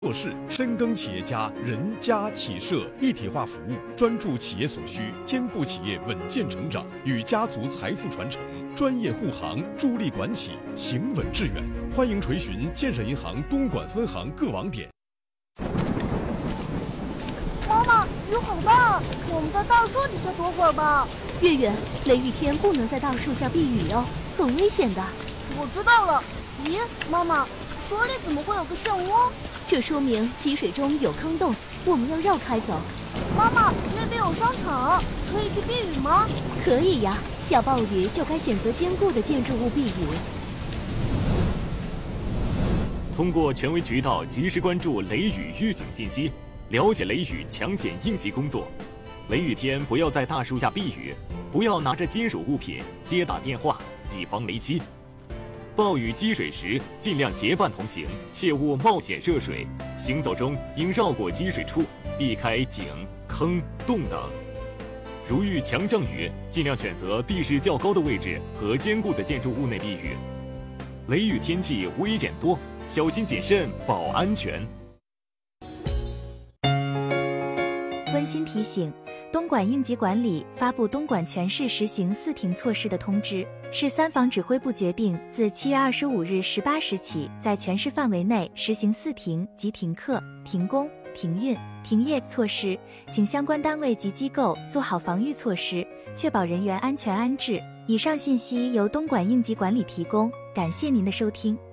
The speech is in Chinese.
做事深耕企业家人家企社一体化服务，专注企业所需，兼顾企业稳健成长与家族财富传承，专业护航，助力管企，行稳致远。欢迎垂询建设银行东莞分行各网点。 妈妈，雨好大，我们在大树底下躲会儿吧。 月月，雷雨天不能在大树下避雨哦，很危险的。 我知道了。咦，妈妈，水里怎么会有个漩涡？ 这说明积水中有坑洞，我们要绕开走。 妈妈，那边有商场，可以去避雨吗？ 可以呀，下暴雨就该选择坚固的建筑物避雨。 通过权威渠道及时关注雷雨预警信息，了解雷雨抢险应急工作。雷雨天不要在大树下避雨，不要拿着金属物品接打电话，以防雷击。暴雨积水时，尽量结伴同行，切勿冒险涉水。行走中应绕过积水处，避开井、坑、洞等。如遇强降雨，尽量选择地势较高的位置和坚固的建筑物内避雨。雷雨天气危险多，小心谨慎保安全。 温馨提醒：东莞应急管理发布东莞全市实行4停措施的通知，市三防指挥部决定自7月25日18时起，在全市范围内实行4停及停课、停工、停运、停业措施，请相关单位及机构做好防御措施，确保人员安全安置。以上信息由东莞应急管理提供，感谢您的收听。